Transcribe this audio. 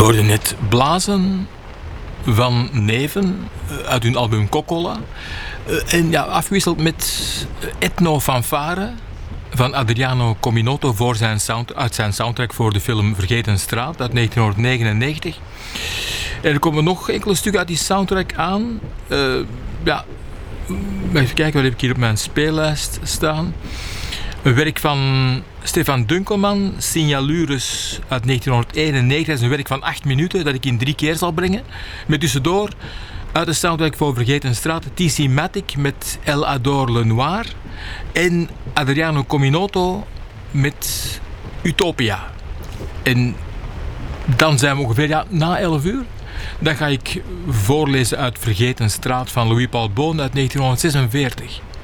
hoorde net Blazen van Neven uit hun album Kokkola. En ja, afgewisseld met Etno Fanfare van Adriano Cominoto uit zijn soundtrack voor de film Vergeten Straat uit 1999. En er komen nog enkele stukken uit die soundtrack aan. Even kijken, wat heb ik hier op mijn speellijst staan? Een werk van Stefan Dunkelman, Signalures uit 1991. Dat is een werk van 8 minuten dat ik in 3 keer zal brengen. Met tussendoor uit de soundtrack voor Vergeten Straat TC Matic met El Adore Le Noir. En Adriano Cominoto met Utopia. En dan zijn we ongeveer na 11 uur. Dan ga ik voorlezen uit Vergeten Straat van Louis Paul Beaune uit 1946.